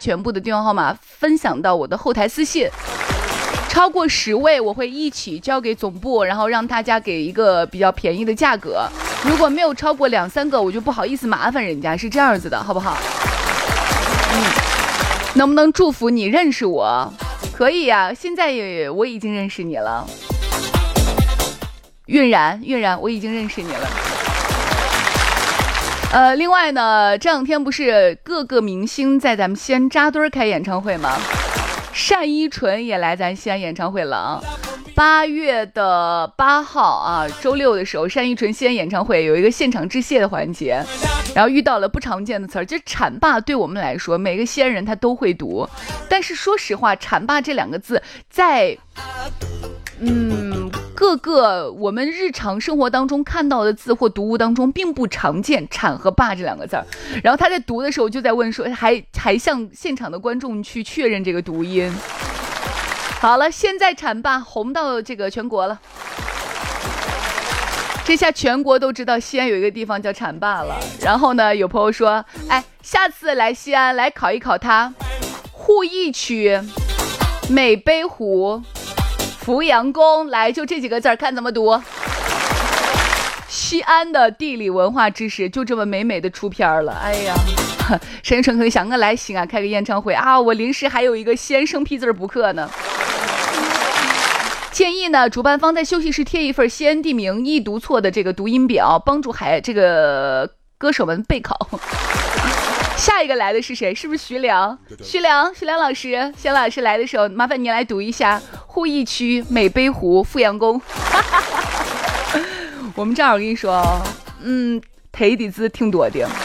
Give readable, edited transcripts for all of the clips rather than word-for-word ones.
全部的电话号码分享到我的后台私信，超过10位我会一起交给总部，然后让大家给一个比较便宜的价格。如果没有超过2-3个，我就不好意思麻烦人家，是这样子的，好不好？能不能祝福你认识我？可以呀，现在我已经认识你了。晕然，我已经认识你了。另外呢，这2天不是各个明星在咱们西安扎堆开演唱会吗？单依纯也来咱西安演唱会了啊！8月8号啊，周六的时候，单依纯西安演唱会有一个现场致谢的环节，然后遇到了不常见的词儿，就产霸对我们来说，每个西安人他都会读，但是说实话，产霸这2个字在各个我们日常生活当中看到的字或读物当中并不常见，产和霸这2个字儿。然后他在读的时候就在问说，还向现场的观众去确认这个读音。好了，现在产霸红到这个全国了，这下全国都知道西安有一个地方叫产霸了。然后呢，有朋友说，下次来西安来考一考它，鄠邑区、美碑湖、扶阳宫，来就这几个字看怎么读。西安的地理文化知识就这么美美的出片了。哎呀，沈春可想我来西安开个演唱会啊，我临时还有一个西安生僻字补课呢。建议呢，主办方在休息室贴一份西安地名易读错的这个读音表，帮助这个歌手们备考。下一个来的是谁？是不是徐良？徐良老师，徐老师来的时候，麻烦你来读一下鄠邑区、美碑湖、扶阳宫。我们这儿我跟你说忒的字挺多的。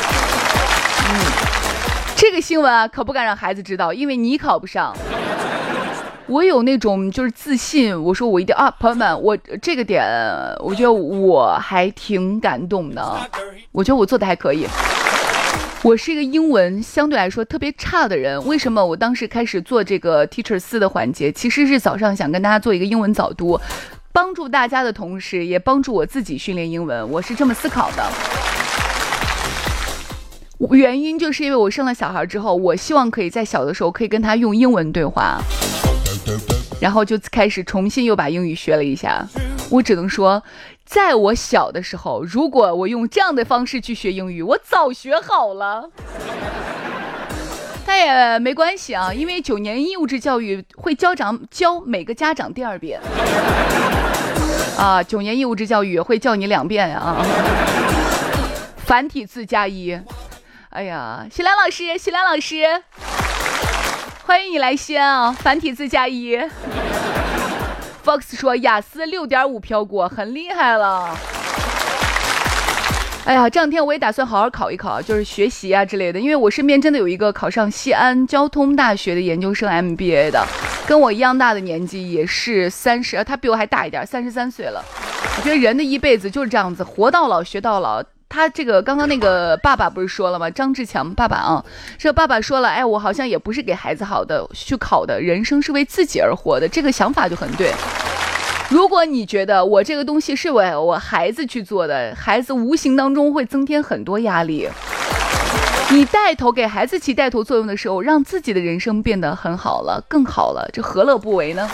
这个新闻啊，可不敢让孩子知道，因为你考不上。我有那种就是自信，我说我一定啊，朋友们，我这个点，我觉得我还挺感动的，我觉得我做的还可以。我是一个英文相对来说特别差的人，为什么我当时开始做这个 Teachers 的环节，其实是早上想跟大家做一个英文早读，帮助大家的同时也帮助我自己训练英文，我是这么思考的。原因就是因为我生了小孩之后，我希望可以在小的时候可以跟他用英文对话，然后就开始重新又把英语学了一下。我只能说，在我小的时候，如果我用这样的方式去学英语，我早学好了。但也没关系啊，因为9年义务制教育会教每个家长第2遍啊，9年义务制教育会教你2遍啊。繁体字加1。哎呀，徐良老师，欢迎你来西安啊！繁体字加1。Fox 说雅思6.5飘过，很厉害了。哎呀，这2天我也打算好好考一考，就是学习啊之类的，因为我身边真的有一个考上西安交通大学的研究生 MBA 的，跟我一样大的年纪，也是30，他比我还大一点，33岁了。我觉得人的一辈子就是这样子，活到老学到老。他这个刚刚那个爸爸不是说了吗？张志强爸爸啊，这个爸爸说了，我好像也不是给孩子好的去考的，人生是为自己而活的，这个想法就很对。如果你觉得我这个东西是为我孩子去做的，孩子无形当中会增添很多压力。你带头给孩子起带头作用的时候，让自己的人生变得很好了，更好了，这何乐不为呢？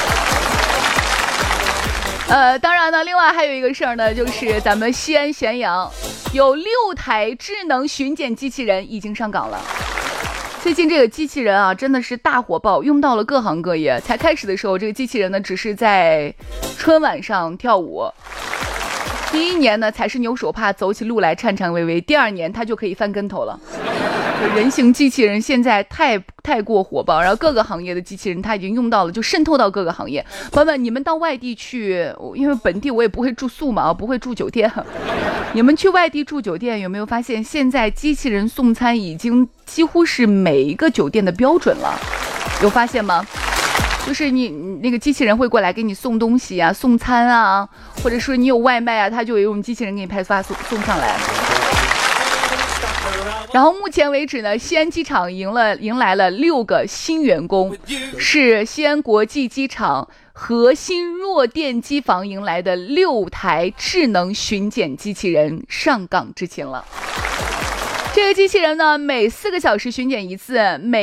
当然呢，另外还有一个事儿呢，就是咱们西安咸阳有6台智能巡检机器人已经上岗了。最近这个机器人啊，真的是大火爆，用到了各行各业。才开始的时候，这个机器人呢，只是在春晚上跳舞。第1年呢，才是扭手帕走起路来颤颤巍巍，第2年它就可以翻跟头了。人形机器人现在太过火爆，然后各个行业的机器人它已经用到了，就渗透到各个行业。朋友们，你们到外地去，因为本地我也不会住宿嘛，不会住酒店。你们去外地住酒店，有没有发现现在机器人送餐已经几乎是每一个酒店的标准了？有发现吗？就是你那个机器人会过来给你送东西啊，送餐啊，或者说你有外卖啊，它就有用机器人给你派发送上来。然后目前为止呢，西安机场迎来了6个新员工，是西安国际机场核心弱电机房迎来的6台智能巡检机器人上岗执勤了。这个机器人呢，每4个小时巡检一次，每